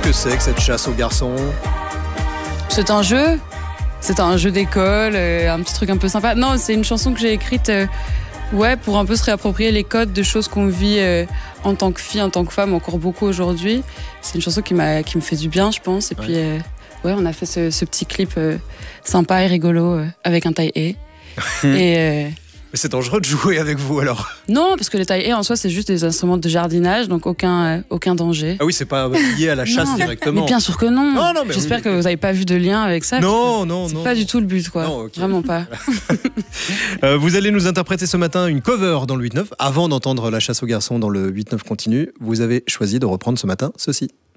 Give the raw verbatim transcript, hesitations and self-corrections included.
que c'est que cette chasse aux garçons? C'est un jeu. C'est un jeu d'école, euh, un petit truc un peu sympa. Non, c'est une chanson que j'ai écrite euh, ouais, pour un peu se réapproprier les codes de choses qu'on vit euh, en tant que fille, en tant que femme, encore beaucoup aujourd'hui. C'est une chanson qui, m'a, qui me fait du bien, je pense. Et ouais. puis, euh, ouais, on a fait ce, ce petit clip euh, sympa et rigolo euh, avec un taille-haie. et... Euh, Mais c'est dangereux de jouer avec vous alors? Non, parce que les taille-haie en soi, c'est juste des instruments de jardinage, donc aucun, euh, aucun danger. Ah oui, c'est pas lié à la chasse non, directement. Mais bien sûr que non. non, non mais J'espère oui. que vous n'avez pas vu de lien avec ça. Non, non, c'est non. C'est pas du tout le but, quoi. Non, okay. Vraiment pas. euh, vous allez nous interpréter ce matin une cover dans le huit neuf. Avant d'entendre la chasse aux garçons dans le huit neuf continu, vous avez choisi de reprendre ce matin ceci.